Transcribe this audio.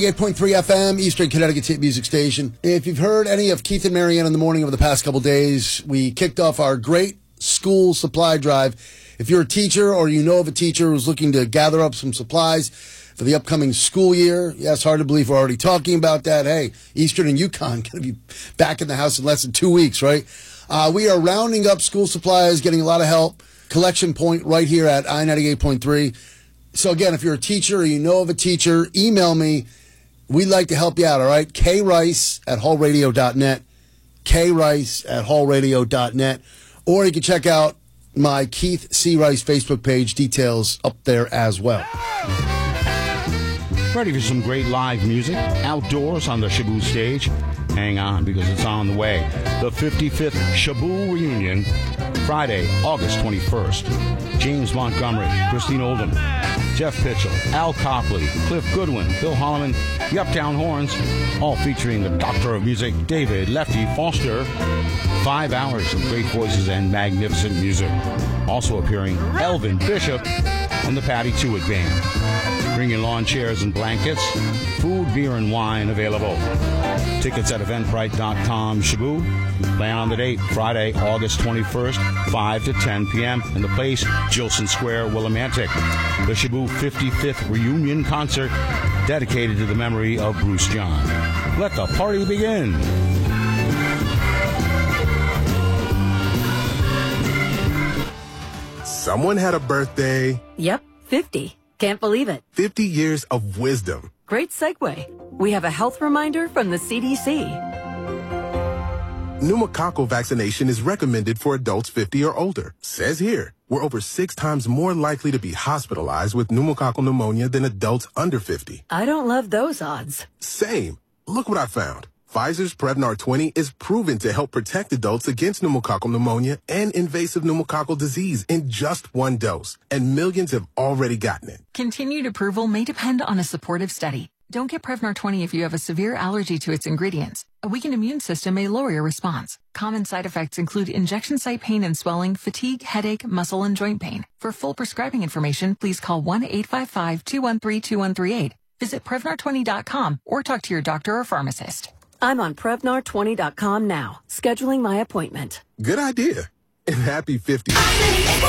8.3 FM, Eastern Connecticut's hit music station. If you've heard any of Keith and Marianne in the morning over the past couple days, we kicked off our great school supply drive. If you're a teacher or you know of a teacher who's looking to gather up some supplies for the upcoming school year, yes, hard to believe we're already talking about that. Hey, Eastern and UConn going to be back in the house in less than 2 weeks, right? We are rounding up school supplies, getting a lot of help. Collection point right here at I-98.3. So again, if you're a teacher or you know of a teacher, email me. We'd like to help you out, all right? krice@hallradio.net, krice@hallradio.net, or you can check out my Keith C. Rice Facebook page, details up there as well. Ready for some great live music outdoors on the Shaboo stage? Hang on, because it's on the way. The 55th Shaboo Reunion, Friday, August 21st. James Montgomery, Christine Oldham, Jeff Pitchell, Al Copley, Cliff Goodwin, Bill Holloman, the Uptown Horns, all featuring the Doctor of Music, David Lefty Foster. 5 hours of great voices and magnificent music. Also appearing, Elvin Bishop and the Patty Tewitt Band. Bring your lawn chairs and blankets. Food, beer, and wine available. Tickets at eventbrite.com. Shaboo. Plan on the date, Friday, August 21st, 5 to 10 p.m. in the place, Gilson Square, Willimantic. The Shaboo 55th Reunion Concert, dedicated to the memory of Bruce John. Let the party begin. Someone had a birthday. Yep, 50. Can't believe it. 50 years of wisdom. Great segue. We have a health reminder from the CDC. Pneumococcal vaccination is recommended for adults 50 or older. Says here, we're over 6 times more likely to be hospitalized with pneumococcal pneumonia than adults under 50. I don't love those odds. Same. Look what I found. Pfizer's Prevnar 20 is proven to help protect adults against pneumococcal pneumonia and invasive pneumococcal disease in just 1 dose, and millions have already gotten it. Continued approval may depend on a supportive study. Don't get Prevnar 20 if you have a severe allergy to its ingredients. A weakened immune system may lower your response. Common side effects include injection site pain and swelling, fatigue, headache, muscle, and joint pain. For full prescribing information, please call 1-855-213-2138. Visit Prevnar20.com or talk to your doctor or pharmacist. I'm on Prevnar20.com now, scheduling my appointment. Good idea. And happy 50.